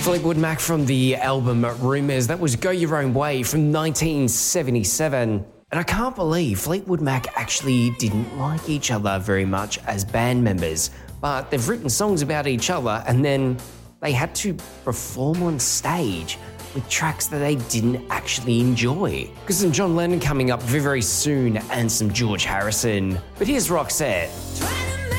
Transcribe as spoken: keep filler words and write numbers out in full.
Fleetwood Mac from the album Rumours. That was Go Your Own Way from nineteen seventy-seven. And I can't believe Fleetwood Mac actually didn't like each other very much as band members, but they've written songs about each other and then they had to perform on stage with tracks that they didn't actually enjoy. Got some John Lennon coming up very, very soon and some George Harrison. But here's Roxette.